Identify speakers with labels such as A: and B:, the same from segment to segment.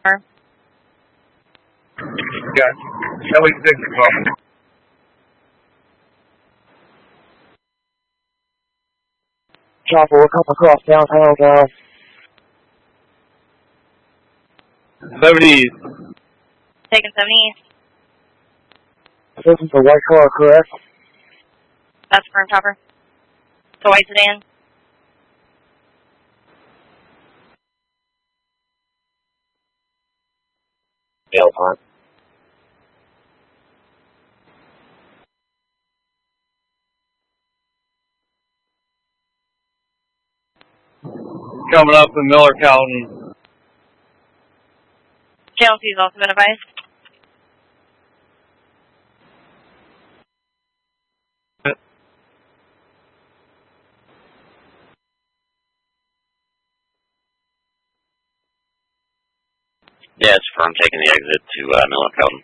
A: Got Kelly 6 o'clock.
B: Chopper, we're coming across downtown now.
A: 70s.
C: Taking 70.
B: This is the white car, correct?
C: That's firm, Chopper. The white sedan.
B: Yeah, fine.
A: Coming up in Miller County.
C: Channel C has also been advised.
D: Yeah, it's firm, taking the exit to Miller County.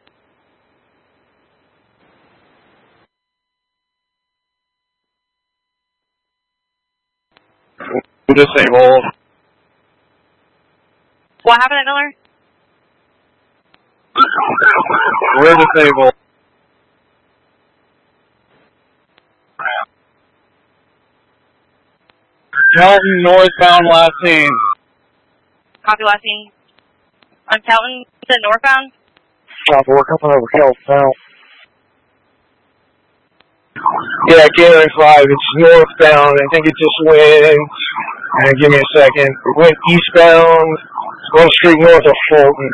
A: Disabled.
C: What happened at Miller?
A: We're disabled. Pelton northbound last seen.
C: Copy last scene. On Pelton, you said northbound?
B: Chopper, we're coming over Kells now.
A: Yeah, Gateway 5, it's northbound. I think it just went, give me a second. It went eastbound, 1 street north of Fulton.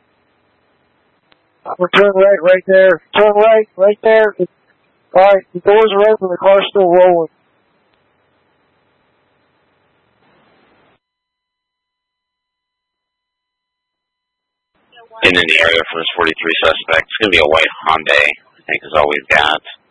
B: We're turn right there. Turn right there. Alright, the doors are open, the car's still rolling.
D: In the area for this 43 suspect. It's going to be a white Hyundai, I think is all we've got.